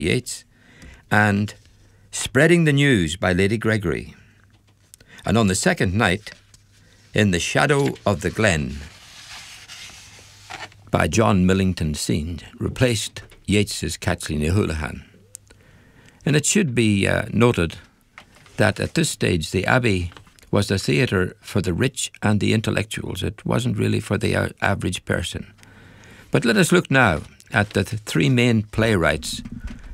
Yeats, and Spreading the News by Lady Gregory. And on the second night, In the Shadow of the Glen by John Millington Synge replaced Yeats's Catchley Ní Houlihan. And it should be noted that at this stage the Abbey was a theatre for the rich and the intellectuals. It wasn't really for the average person. But let us look now at the three main playwrights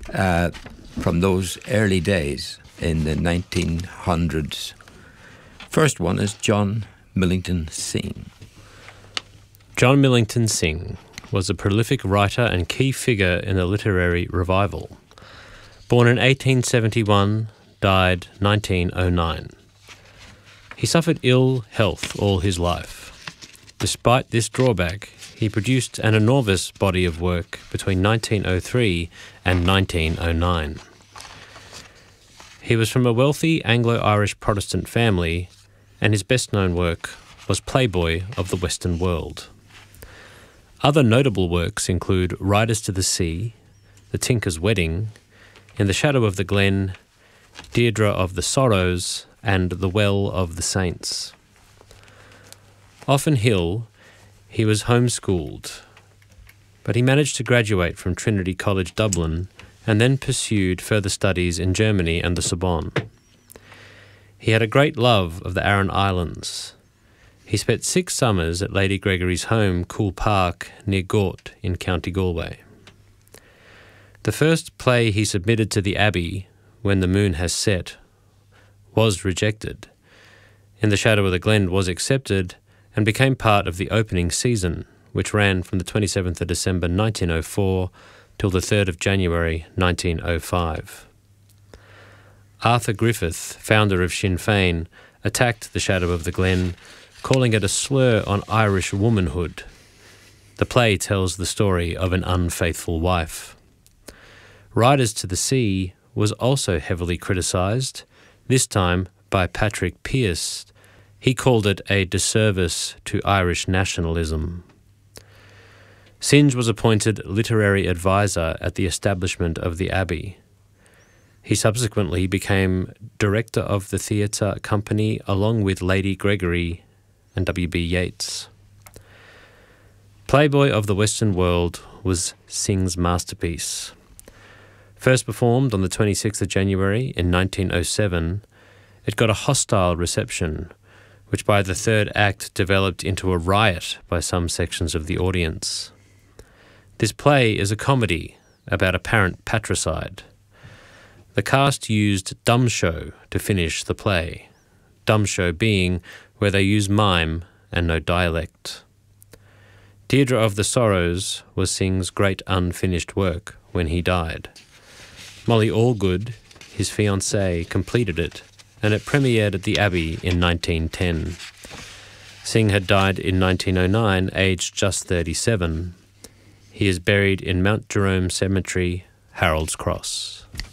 from those early days in the 1900s. First one is John Millington Synge. John Millington Synge was a prolific writer and key figure in the literary revival. Born in 1871, died 1909. He suffered ill health all his life. Despite this drawback, he produced an enormous body of work between 1903 and 1909. He was from a wealthy Anglo-Irish Protestant family, and his best-known work was Playboy of the Western World. Other notable works include Riders to the Sea, The Tinker's Wedding, In the Shadow of the Glen, Deirdre of the Sorrows, and The Well of the Saints. Off in Hill, he was homeschooled, but he managed to graduate from Trinity College Dublin and then pursued further studies in Germany and the Sorbonne. He had a great love of the Aran Islands. He spent 6 summers at Lady Gregory's home, Cool Park, near Gort in County Galway. The first play he submitted to the Abbey, When the Moon Has Set, was rejected. In the Shadow of the Glen was accepted and became part of the opening season, which ran from the 27th of December 1904 till the 3rd of January 1905. Arthur Griffith, founder of Sinn Féin, attacked the Shadow of the Glen, calling it a slur on Irish womanhood. The play tells the story of an unfaithful wife. Riders to the Sea was also heavily criticised, this time by Patrick Pearse. He called it a disservice to Irish nationalism. Synge was appointed literary advisor at the establishment of the Abbey. He subsequently became director of the theatre company along with Lady Gregory and W.B. Yeats. Playboy of the Western World was Synge's masterpiece. First performed on the 26th of January in 1907, it got a hostile reception, which by the third act developed into a riot by some sections of the audience. This play is a comedy about apparent patricide. The cast used dumb show to finish the play, dumb show being where they use mime and no dialect. Deirdre of the Sorrows was Synge's great unfinished work when he died. Molly Allgood, his fiancée, completed it, and it premiered at the Abbey in 1910. Synge had died in 1909, aged just 37. He is buried in Mount Jerome Cemetery, Harold's Cross.